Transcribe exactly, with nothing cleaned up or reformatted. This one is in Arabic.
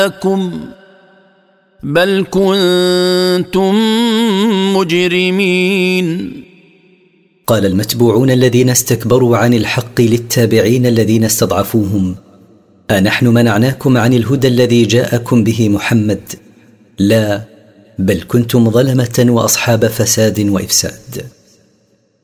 جاءكم بل كنتم مجرمين. قال المتبوعون الذين استكبروا عن الحق للتابعين الذين استضعفوهم: أنحن منعناكم عن الهدى الذي جاءكم به محمد؟ لا، بل كنتم ظلمة وأصحاب فساد وإفساد.